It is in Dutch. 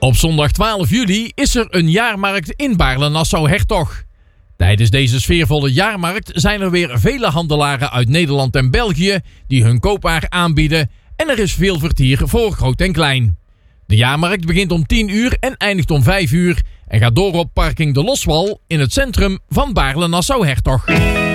Op zondag 12 juli is er een jaarmarkt in Baarle-Nassau-Hertog. Tijdens deze sfeervolle jaarmarkt zijn er weer vele handelaren uit Nederland en België die hun koopwaar aanbieden en er is veel vertier voor groot en klein. De jaarmarkt begint om 10 uur en eindigt om 5 uur en gaat door op parking De Loswal in het centrum van Baarle-Nassau-Hertog.